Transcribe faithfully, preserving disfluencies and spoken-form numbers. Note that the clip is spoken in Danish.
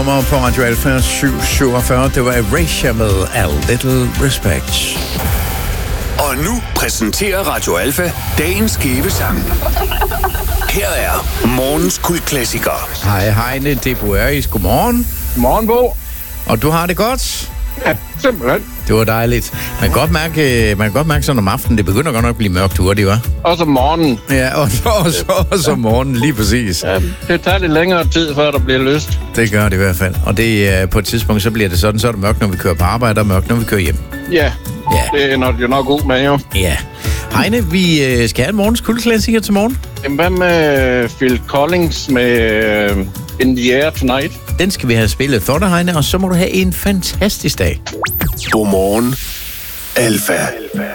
nummer på Radio Alfa syv syvogfyrre. Det var Erasure med A Little Respect. Og nu præsenterer Radio Alfa dagens skæve sang. Her er morgens kultklassiker. Hej Heine, det er Bo Eris. Godmorgen. Godmorgen, Bo. Og du har det godt? Ja, simpelthen. Det var dejligt. Man kan godt mærke, man kan godt mærke sådan om aftenen, det begynder godt nok at blive mørkt hurtigt, hva'? Også om morgenen. Ja, og så, og så, og så om morgenen, lige præcis. Ja, det tager lidt længere tid, før der bliver lyst. Det gør det i hvert fald. Og det er på et tidspunkt, så bliver det sådan, så er det mørkt, når vi kører på arbejde, og mørkt, når vi kører hjem. Ja, Ja. det er nok, jo nok god med, jo. Ja. Heine, vi øh, skal have en morgens kultklassiker til morgen. Jamen, hvad med Phil Collins med uh, In the Air Tonight? Den skal vi have spillet for dig, Heine, og så må du have en fantastisk dag. Godmorgen, Alfa.